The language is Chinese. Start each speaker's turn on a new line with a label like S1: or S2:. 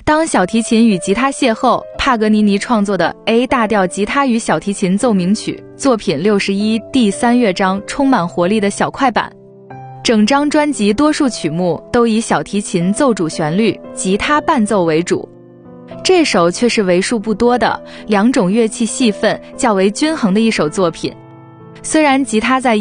S1: 当小提琴与吉他邂逅，帕格尼尼创作的 A 大调吉他与小提琴奏鸣曲作品61第3乐章充满活力的小快板。整张专辑多数曲目都以小提琴奏主旋律，吉他伴奏为主。这首却是为数不多的2种乐器戏份较为均衡的一首作品。虽然吉他在